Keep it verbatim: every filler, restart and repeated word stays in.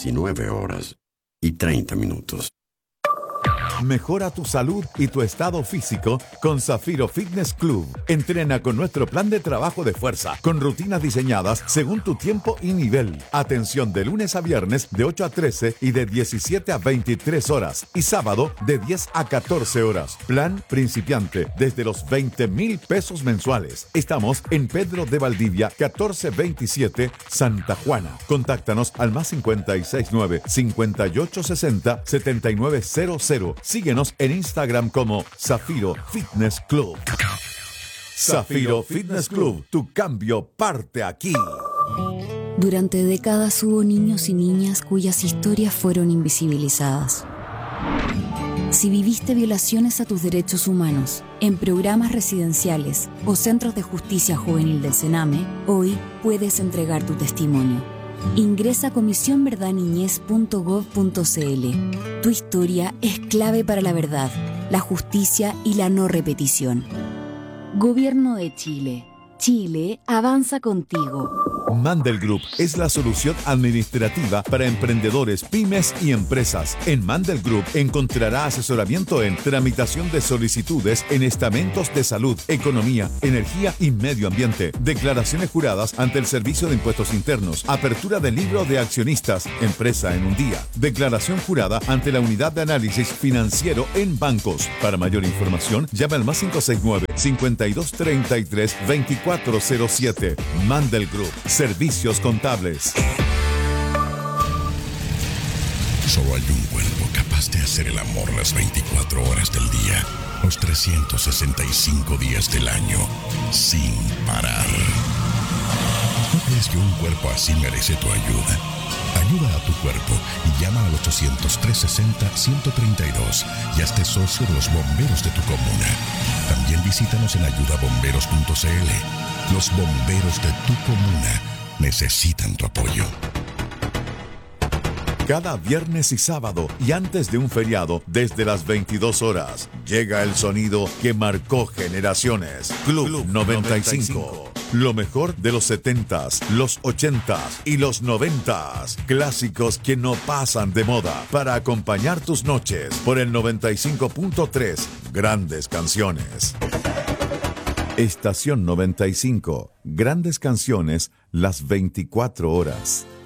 diecinueve horas y treinta minutos. Mejora tu salud y tu estado físico con Zafiro Fitness Club. Entrena con nuestro plan de trabajo de fuerza, con rutinas diseñadas según tu tiempo y nivel. Atención de lunes a viernes de ocho a trece y de diecisiete a veintitrés horas. Y sábado de diez a catorce horas. Plan principiante desde los veinte mil pesos mensuales. Estamos en Pedro de Valdivia, catorce veintisiete, Santa Juana. Contáctanos al más cincuenta y seis nueve, cincuenta y ocho sesenta, setenta y nueve cero cero. Síguenos en Instagram como Zafiro Fitness Club. Zafiro Fitness Club, tu cambio parte aquí. Durante décadas hubo niños y niñas cuyas historias fueron invisibilizadas. Si viviste violaciones a tus derechos humanos en programas residenciales o centros de justicia juvenil del Sename, hoy puedes entregar tu testimonio. Ingresa a comisión verdad niñez punto gov punto cl. Tu historia es clave para la verdad, la justicia y la no repetición. Gobierno de Chile. Chile avanza contigo. Mandel Group es la solución administrativa para emprendedores, pymes y empresas. En Mandel Group encontrará asesoramiento en tramitación de solicitudes en estamentos de salud, economía, energía y medio ambiente, declaraciones juradas ante el Servicio de Impuestos Internos, apertura del libro de accionistas, empresa en un día, declaración jurada ante la unidad de análisis financiero en bancos. Para mayor información, llame al más cinco seis nueve, cincuenta y dos treinta y tres, veinticuatro cero siete. Mandel Group. Servicios contables. Solo hay un cuerpo capaz de hacer el amor las veinticuatro horas del día, los trescientos sesenta y cinco días del año, sin parar. ¿No crees que un cuerpo así merece tu ayuda? Ayuda a tu cuerpo y llama al ochocientos, trescientos sesenta, ciento treinta y dos y hazte socio de los bomberos de tu comuna. También visítanos en ayuda bomberos punto cl. Los bomberos de tu comuna necesitan tu apoyo. Cada viernes y sábado y antes de un feriado, desde las veintidós horas, llega el sonido que marcó generaciones. Club, Club noventa y cinco. Lo mejor de los setentas, los ochentas y los noventas. Clásicos que no pasan de moda para acompañar tus noches por el noventa y cinco punto tres. Grandes canciones. Estación noventa y cinco. Grandes canciones las veinticuatro horas.